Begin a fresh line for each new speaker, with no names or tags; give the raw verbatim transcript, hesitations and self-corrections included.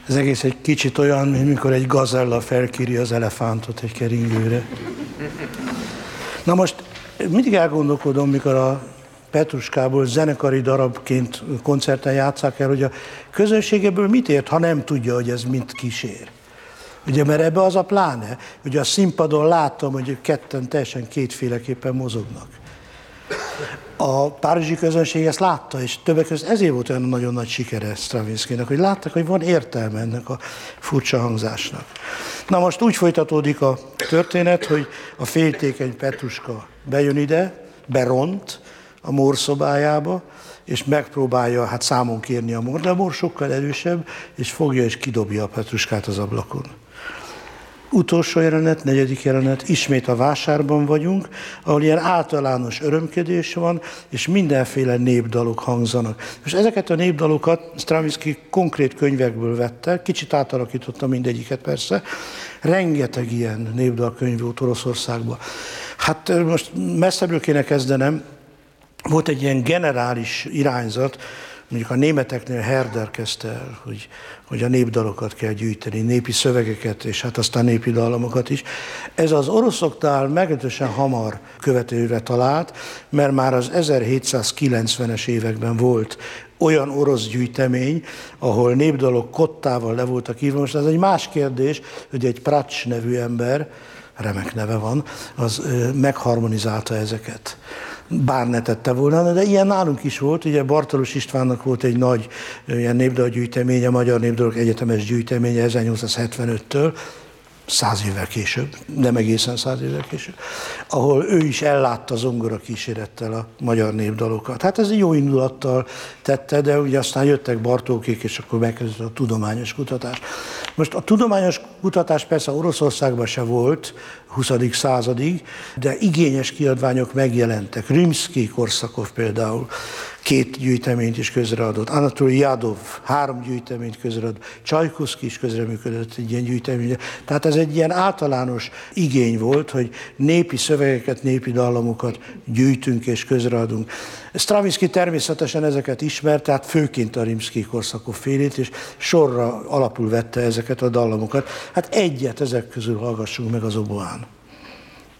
Ez egész egy kicsit olyan, mint mikor egy gazella felkéri az elefántot egy keringőre. Na most mindig elgondolkodom, mikor a Petruskából zenekari darabként koncerten játsszák el, hogy a közönségeből mit ért, ha nem tudja, hogy ez mit kísér. Ugye, mert ebbe az a pláne, hogy a színpadon láttam, hogy ketten teljesen kétféleképpen mozognak. A párizsi közönség ezt látta, és többek között ezért volt olyan nagyon nagy sikere Stravinskynak, hogy látták, hogy van értelme ennek a furcsa hangzásnak. Na most úgy folytatódik a történet, hogy a féltékeny Petruska bejön ide, beront a Mór szobájába, és megpróbálja hát számon kérni a Mór, de a Mór sokkal erősebb, és fogja és kidobja a Petruskát az ablakon. Utolsó jelenet, negyedik jelenet, ismét a vásárban vagyunk, ahol ilyen általános örömködés van, és mindenféle népdalok hangzanak. És ezeket a népdalokat Stravinsky konkrét könyvekből vette, kicsit átalakította mindegyiket persze, rengeteg ilyen népdalkönyv volt Oroszországban. Hát most messzebbről kéne kezdenem, volt egy ilyen generális irányzat, mondjuk a németeknél Herder kezdte el, hogy, hogy a népdalokat kell gyűjteni, népi szövegeket, és hát aztán népi dallamokat is. Ez az oroszoknál meglehetősen hamar követőre talált, mert már az ezerhétszázkilencvenes években volt olyan orosz gyűjtemény, ahol népdalok kottával le voltak írva. Most ez egy más kérdés, hogy egy Pracs nevű ember, remek neve van, az megharmonizálta ezeket. Bár ne tette volna, de ilyen nálunk is volt. Ugye Bartalos Istvánnak volt egy nagy ilyen népdalgyűjteménye, Magyar Népdalok Egyetemes gyűjteménye ezernyolcszázhetvenöttől, száz évvel később, nem egészen száz évvel később, ahol ő is ellátta zongora kísérettel a magyar népdalokat. Hát ez egy jó indulattal tette, de ugye aztán jöttek Bartókék, és akkor megkezdődött a tudományos kutatás. Most a tudományos kutatás persze Oroszországban se volt huszadik századig, de igényes kiadványok megjelentek. Rimszkij-Korszakov például két gyűjteményt is közreadott, Anatolij Jadov három gyűjteményt közreadott, Csajkovszky is közreműködött egy ilyen gyűjteményre. Tehát ez egy ilyen általános igény volt, hogy népi szövegeket, népi dallamokat gyűjtünk és közreadunk. Stravinsky természetesen ezeket ismert, tehát főként a Rimszkij-Korszakov félét, és sorra alapul vette ezeket a dallamokat. Hát egyet ezek közül hallgassunk meg, az oboán.